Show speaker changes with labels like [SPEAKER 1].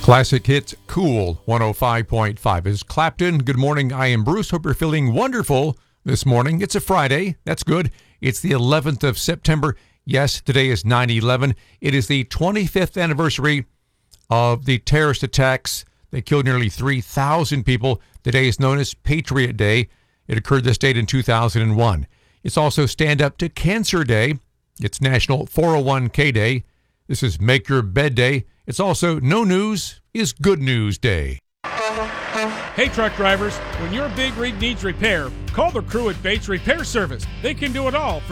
[SPEAKER 1] Classic hits Cool 105.5 is Clapton. Good morning. I am Bruce. Hope you're feeling wonderful this morning. It's a Friday. That's good. It's the 11th of September. Yes, today is 9/11. It is the 25th anniversary of the terrorist attacks that killed nearly 3,000 people. Today is known as Patriot Day. It occurred this date in 2001. It's also Stand Up to Cancer Day. It's National 401k Day. This is Make Your Bed Day. It's also No News is Good News Day.
[SPEAKER 2] Hey truck drivers, when your big rig needs repair, call the crew at Bates Repair Service. They can do it all.